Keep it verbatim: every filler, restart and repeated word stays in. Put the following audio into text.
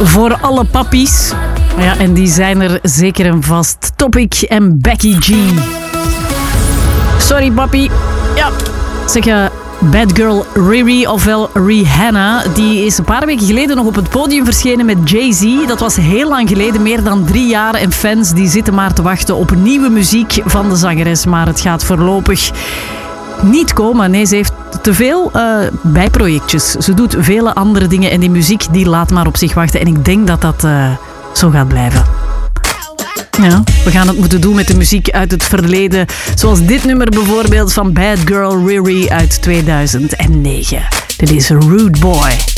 voor alle pappies. Ja, en die zijn er zeker en vast. Topic en Becky G. Sorry, papi. Ja, zeg je... Bad Girl Riri, ofwel Rihanna, die is een paar weken geleden nog op het podium verschenen met Jay-Z. Dat was heel lang geleden, meer dan drie jaar. En fans die zitten maar te wachten op nieuwe muziek van de zangeres. Maar het gaat voorlopig niet komen. Nee, ze heeft te veel uh, bijprojectjes. Ze doet vele andere dingen en die muziek die laat maar op zich wachten. En ik denk dat dat uh, zo gaat blijven. Ja, we gaan het moeten doen met de muziek uit het verleden. Zoals dit nummer bijvoorbeeld van Bad Girl Riri uit tweeduizend negen. Dit is Rude Boy.